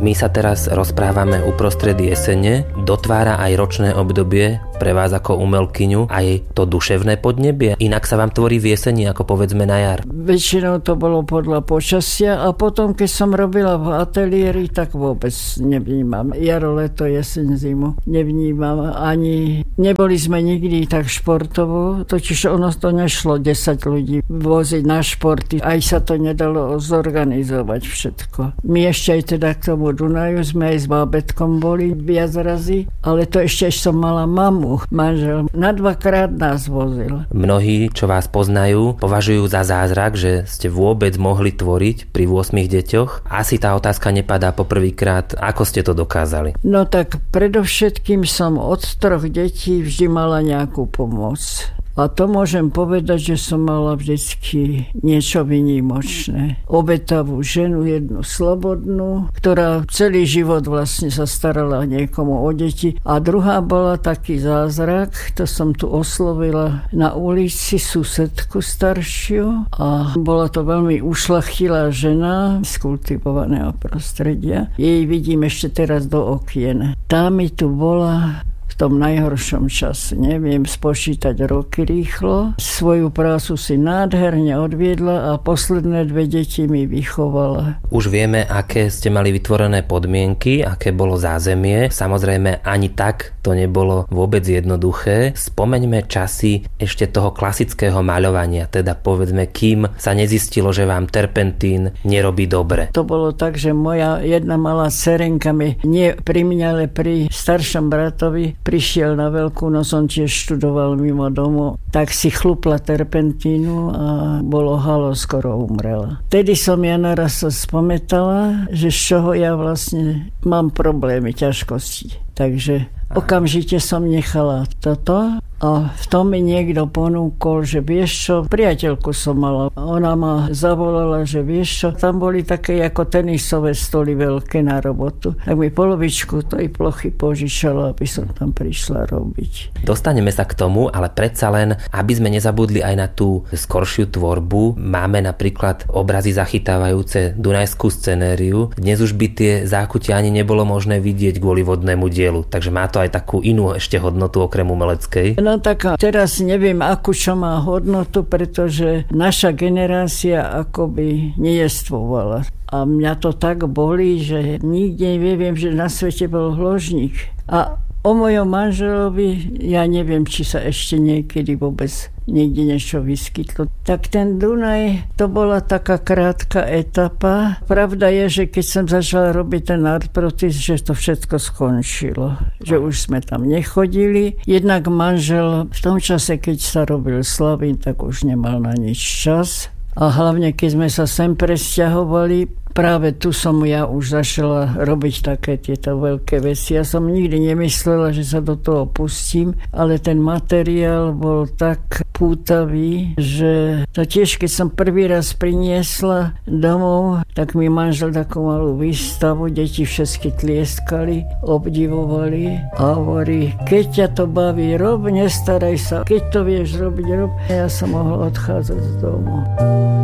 My sa teraz rozprávame uprostred jesene. Dotvára aj ročné obdobie pre vás ako umelkyňu aj to duševné podnebie? Inak sa vám tvorí v jeseni, ako povedzme na jar? Väčšinou to bolo podľa počasia a potom, keď som robila v ateliéri, tak vôbec nevnímam. Jaro, leto, jeseň, zimu. Nevnímam ani... Neboli sme nikdy tak športovo, totiž ono to nešlo 10 ľudí voziť na športy. Aj sa to nedalo zorganizovať všetko. My ešte aj teda k tomu Dunaju sme aj s bábätkom boli viac razy, ale to ešte som mala mamu. Manžel na 2-krát nás vozil. Mnohí, čo vás poznajú, považujú za zázrak, že ste vôbec mohli tvoriť pri 8 deťoch. Asi tá otázka nepadá poprvýkrát. Ako ste to dokázali? No tak predovšetkým som od 3 detí vždy mala nejakú pomoc. A to môžem povedať, že som mala vždycky niečo výnimočné. Obetavú ženu, jednu slobodnú, ktorá celý život vlastne sa starala niekomu o deti. A druhá bola taký zázrak, to som tu oslovila na ulici susedku staršiu. A bola to veľmi ušľachtilá žena z kultivovaného prostredia. Jej vidím ešte teraz do okien. Tá mi tu bola v tom najhoršom čase. Neviem spočítať roky rýchlo. Svoju prácu si nádherne odviedla a posledné 2 deti mi vychovala. Už vieme, aké ste mali vytvorené podmienky, aké bolo zázemie. Samozrejme, ani tak to nebolo vôbec jednoduché. Spomeňme časy ešte toho klasického maľovania, teda povedzme, kým sa nezistilo, že vám terpentín nerobí dobre. To bolo tak, že moja jedna malá dcerenka mi, nie pri mňa, ale pri staršom bratovi, prišiel na Veľkú noc, on tiež študoval mimo domu, tak si chlupla terpentínu a bolo halo, skoro umrela. Tedy som ja naraz sa spomätala, že z čoho ja vlastne mám problémy, ťažkosti. Takže okamžite som nechala toto a v tom mi niekto ponúkol, že vieš čo, priateľku som mala. Ona ma zavolala, že vieš čo, tam boli také ako tenisové stoly veľké na robotu. Tak mi polovičku tej plochy požičala, aby som tam prišla robiť. Dostaneme sa k tomu, ale predsa len, aby sme nezabudli aj na tú skoršiu tvorbu. Máme napríklad obrazy zachytávajúce dunajskú scenériu. Dnes už by tie zákutia ani nebolo možné vidieť kvôli vodnému dielu, takže má to aj takú inú ešte hodnotu okrem umeleckej. No tak teraz neviem, akú čo má hodnotu, pretože naša generácia akoby nejestvovala. A mňa to tak bolí, že nikde neviem, že na svete bol hložník. A o mojom manželovi, ja neviem, či sa ešte niekedy vôbec niekde niečo vyskytlo. Tak ten Dunaj, to bola taká krátka etapa. Pravda je, že keď som začala robiť ten artprotis, že to všetko skončilo. Že už sme tam nechodili. Jednak manžel v tom čase, keď sa robil Slavín, tak už nemal na nič čas. A hlavne, keď sme sa sem presťahovali, práve tu som ja už začala robiť také tieto veľké veci. Ja som nikdy nemyslela, že sa do toho pustím, ale ten materiál bol tak pútavý, že to tiež, keď som prvý raz priniesla domov, tak mi manžel takú malú výstavu, deti všetky tlieskali, obdivovali a hovorí, keď ťa to baví, rob, nestaraj sa, keď to vieš robiť, rob. Ja som mohla odchádzať z domu.